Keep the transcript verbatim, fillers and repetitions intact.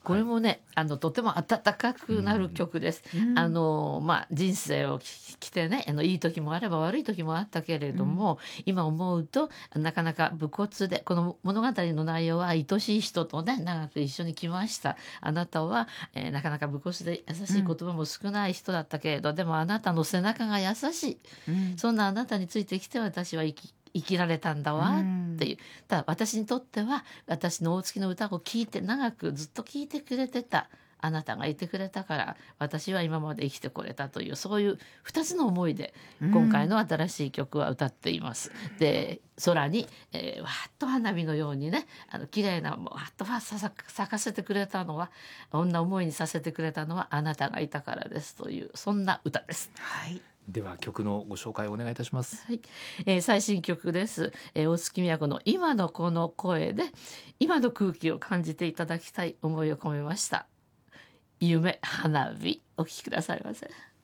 これもね、あのとても温かくなる曲です。 うんあのまあ、人生をきてね、あのいい時もあれば悪い時もあったけれども、今思うとなかなか武骨で、この物語の内容は愛しい人とね長く一緒に来ました。あなたは、えーなかなか武骨で優しい言葉も少ない人だったけれど、でもあなたの背中が優しい、 うんそんなあなたについてきて私は生き生きられたんだわっていう、ただ私にとっては私の大月の歌を聴いて長くずっと聴いてくれてたあなたがいてくれたから私は今まで生きてこれたという、そういうふたつの思いで今回の新しい曲は歌っています。で空に、えーわーっと花火のようにね、あの綺麗なもうわーっとわーささ咲かせてくれたのは、こんな思いにさせてくれたのはあなたがいたからですという、そんな歌です。 はい。 では曲のご紹介をお願いいたします。 はい、えー最新曲です、えー大月みやこの今のこの声で今の空気を感じていただきたい思いを込めました。夢花火、お聴きくださいませ。